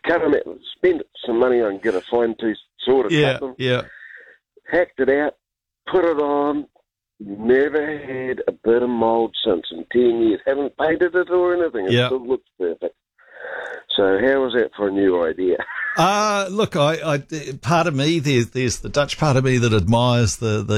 cut them out, spent some money on get a fine tooth saw to cut them. Yeah. Hacked it out, put it on. Never had a bit of mould since in 10 years. Haven't painted it or anything. It still looks perfect. So how was that for a new idea? Look, I part of me, there's the Dutch part of me that admires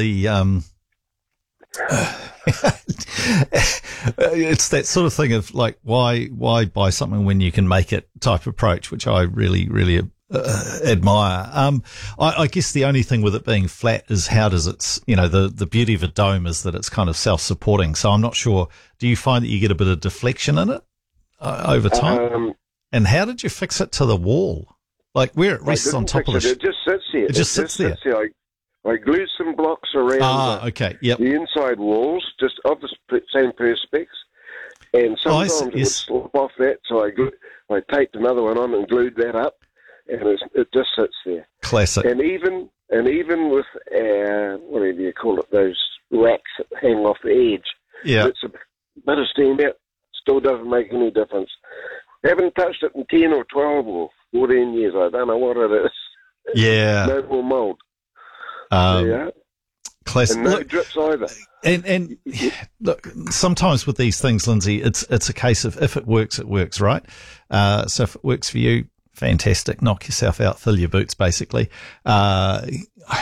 it's that sort of thing of like, why buy something when you can make it type approach, which I really, really admire. I guess the only thing with it being flat is how does it's, the beauty of a dome is that it's kind of self-supporting. So I'm not sure, do you find that you get a bit of deflection in it over time? And how did you fix it to the wall? Like where it rests on top of the... It just sits there. It just sits there. I glued some blocks around the inside walls, just of the same perspex, and sometimes it would slip off that, so I taped another one on and glued that up, and it just sits there. Classic. And even with, whatever you call it, those racks that hang off the edge, it's a bit of steam out, still doesn't make any difference. Haven't touched it in 10 or 12 or 14 years, I don't know what it is. Yeah. No more mould. Classic. And no drips either. And look, sometimes with these things, Lindsay, it's a case of if it works, right? So if it works for you, fantastic. Knock yourself out, fill your boots, basically. My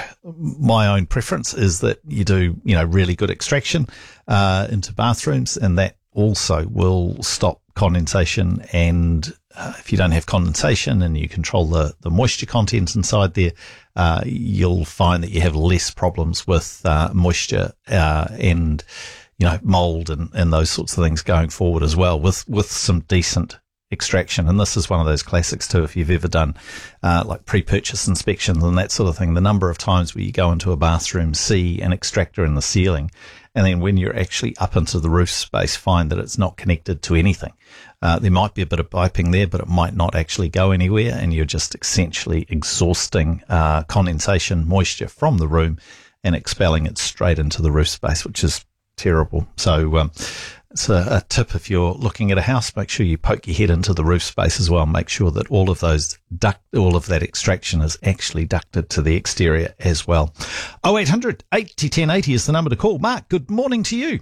own preference is that you do, really good extraction into bathrooms, and that also will stop condensation. And if you don't have condensation and you control the moisture content inside there, you'll find that you have less problems with moisture and mold and those sorts of things going forward as well, with some decent extraction. And this is one of those classics too, if you've ever done like pre-purchase inspections and that sort of thing. The number of times where you go into a bathroom, see an extractor in the ceiling, and then when you're actually up into the roof space, find that it's not connected to anything. There might be a bit of piping there, but it might not actually go anywhere, and you're just essentially exhausting condensation moisture from the room and expelling it straight into the roof space, which is terrible. So it's a tip if you're looking at a house, make sure you poke your head into the roof space as well. Make sure that all of that extraction is actually ducted to the exterior as well. 0800 80 1080 is the number to call. Mark, good morning to you.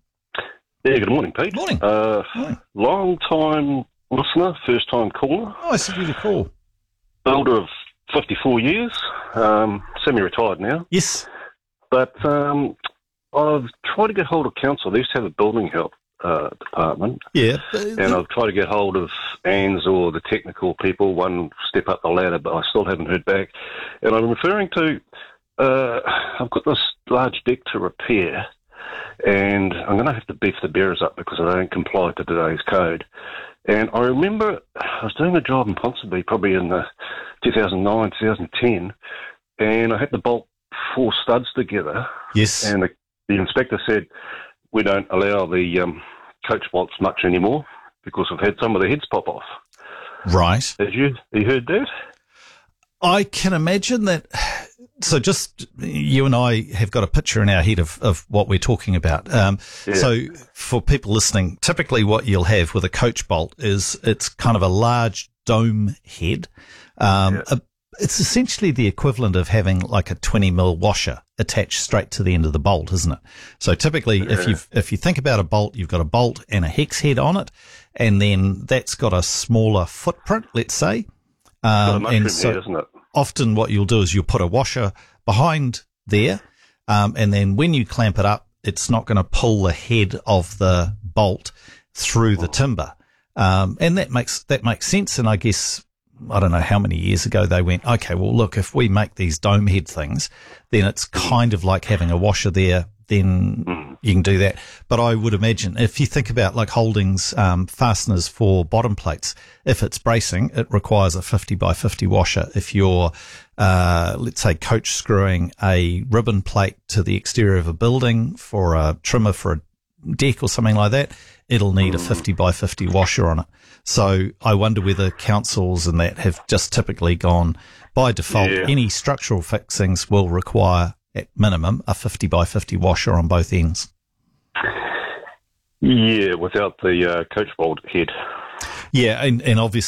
Yeah, good morning, Pete. Morning. Long time listener, first time caller. Nice of you to call. Builder of 54 years, semi-retired now. Yes. But I've tried to get hold of council. They used to have a building help department. Yeah. And I've tried to get hold of ANZ or the technical people, one step up the ladder, but I still haven't heard back. And I'm referring to, I've got this large deck to repair, and I'm going to have to beef the bearers up because I don't comply to today's code. And I remember I was doing a job in Ponsonby probably in 2009, 2010, and I had to bolt 4 studs together. Yes. And the inspector said, we don't allow the coach bolts much anymore because we've had some of the heads pop off. Right. Have you heard that? I can imagine that. So just you and I have got a picture in our head of what we're talking about. So for people listening, typically what you'll have with a coach bolt is it's kind of a large dome head. It's essentially the equivalent of having like a 20 mil washer attached straight to the end of the bolt, isn't it? So typically if you think about a bolt, you've got a bolt and a hex head on it, and then that's got a smaller footprint, let's say. And so head, isn't it? Often what you'll do is you'll put a washer behind there, and then when you clamp it up, it's not going to pull the head of the bolt through the timber. And that makes sense. And I guess, I don't know how many years ago they went, okay, well, look, if we make these dome head things, then it's kind of like having a washer there, then you can do that. But I would imagine if you think about like Holdings fasteners for bottom plates, if it's bracing, it requires a 50 by 50 washer. If you're, let's say, coach screwing a ribbon plate to the exterior of a building for a trimmer for a deck or something like that, it'll need a 50 by 50 washer on it. So I wonder whether councils and that have just typically gone by default. Any structural fixings will require at minimum a 50 by 50 washer on both ends. Yeah, without the coach bolt head. Yeah, and obviously